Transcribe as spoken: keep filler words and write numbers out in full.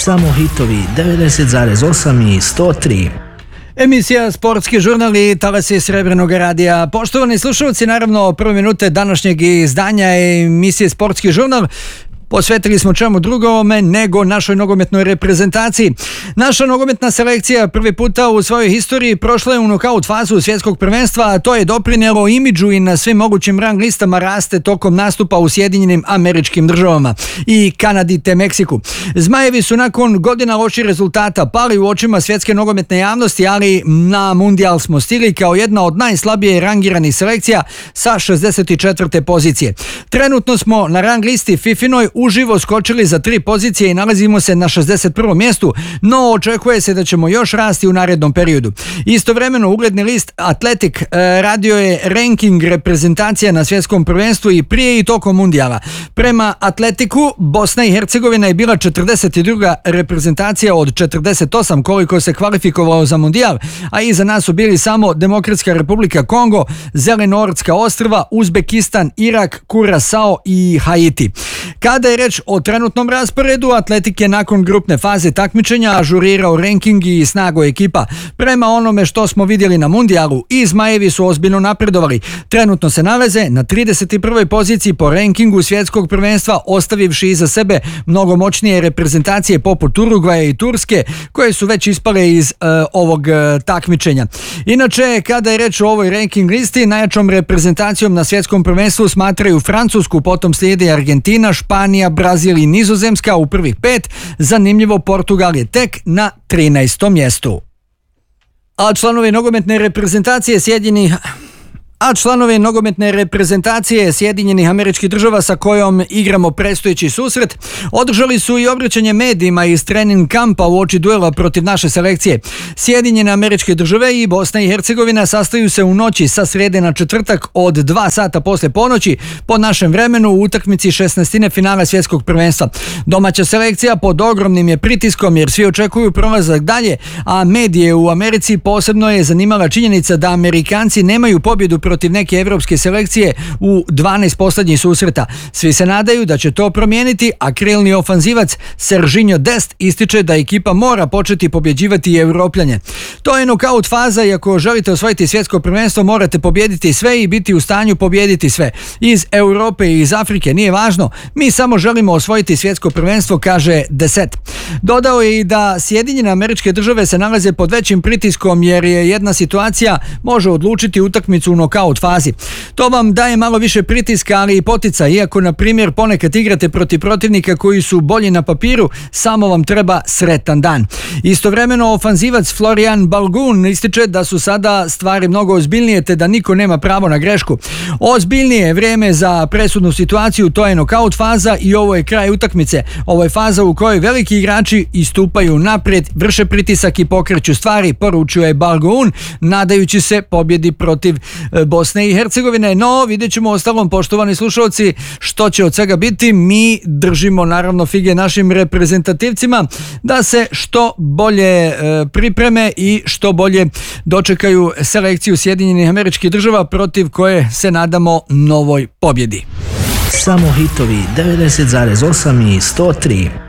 Samo hitovi devedeset zarez osam i sto tri. Emisija Sportski žurnal i talasi Srebrnog radija. Poštovani slušalci, naravno prve minute današnjeg izdanja emisije Sportski žurnal posvetili smo čemu drugome nego našoj nogometnoj reprezentaciji. Naša nogometna selekcija prvi puta u svojoj historiji prošla je u nokaut fazu svjetskog prvenstva, a to je doprinijelo imidžu i na svim mogućim rang listama raste tokom nastupa u Sjedinjenim Američkim Državama i Kanadi te Meksiku. Zmajevi su nakon godina loših rezultata pali u očima svjetske nogometne javnosti, ali na mundijal smo stigli kao jedna od najslabije rangiranih selekcija sa šezdeset četvrte pozicije. Trenutno smo na rang listi Fifinoj uživo skočili za tri pozicije i nalazimo se na šezdeset prvom mjestu, no očekuje se da ćemo još rasti u narednom periodu. Istovremeno ugledni list Athletic eh, radio je ranking reprezentacija na svjetskom prvenstvu i prije i tokom mundijala. Prema Atletiku, Bosna i Hercegovina je bila četrdeset druga reprezentacija od četrdeset osam koliko se kvalifikovalo za mundijal, a iza nas su bili samo Demokratska Republika Kongo, Zelenortska ostrva, Uzbekistan, Irak, Kurasao i Haiti. Kada je reč o trenutnom rasporedu, Atletik je nakon grupne faze takmičenja ažurirao ranking i snagu ekipa. Prema onome što smo vidjeli na mundijalu, i Zmajevi su ozbiljno napredovali. Trenutno se nalaze na trideset prvoj poziciji po rankingu svjetskog prvenstva, ostavivši iza sebe mnogo moćnije reprezentacije poput Urugvaja i Turske, koje su već ispale iz uh, ovog uh, takmičenja. Inače, kada je reč o ovoj ranking listi, najjačom reprezentacijom na svjetskom prvenstvu smatraju Francusku, potom slijedi Argentina, Španija, Brazil i Nizozemska u prvih pet. Zanimljivo, Portugal je tek na trinaestom mjestu. A članovi nogometne reprezentacije Sjedinjenih A članovi nogometne reprezentacije Sjedinjenih Američkih Država sa kojom igramo predstojeći susret održali su i obraćanje medijima iz trening kampa u oči duela protiv naše selekcije. Sjedinjene Američke Države i Bosna i Hercegovina sastaju se u noći sa srijede na četvrtak od dva sata poslije ponoći po našem vremenu u utakmici šesnaestine finala svjetskog prvenstva. Domaća selekcija pod ogromnim je pritiskom jer svi očekuju prolazak dalje, a medije u Americi posebno je zanimala činjenica da Amerikanci nemaju pobjedu protiv neke evropske selekcije u dvanaest posljednjih susreta. Svi se nadaju da će to promijeniti, a krilni ofanzivac Serginho Dest ističe da ekipa mora početi pobjeđivati i Europljanje. To je nokaut faza i ako želite osvojiti svjetsko prvenstvo morate pobijediti sve i biti u stanju pobijediti sve. Iz Europe i iz Afrike nije važno, mi samo želimo osvojiti svjetsko prvenstvo, kaže Deset. Dodao je i da Sjedinjene Američke Države se nalaze pod većim pritiskom jer je jedna situacija može odlučiti utakmicu u nokaut fazi. To vam daje malo više pritiska, ali i potica, iako na primjer ponekad igrate protiv protivnika koji su bolji na papiru, samo vam treba sretan dan. Istovremeno ofanzivac Florian Balogun ističe da su sada stvari mnogo ozbiljnije te da niko nema pravo na grešku. Ozbiljnije je vrijeme za presudnu situaciju, to je nokaut faza i ovo je kraj utakmice. Ovo je faza u kojoj veliki igrači istupaju naprijed, vrše pritisak i pokreću stvari, poručuje Balogun, nadajući se pobjedi protiv Bosne i Hercegovine. No, vidjet ćemo ostalom, poštovani slušalci, što će od svega biti. Mi držimo naravno fige našim reprezentativcima da se što bolje e, pripreme i što bolje dočekaju selekciju Sjedinjenih Američkih Država protiv koje se nadamo novoj pobjedi. Samo hitovi devedeset zarez osam i sto tri.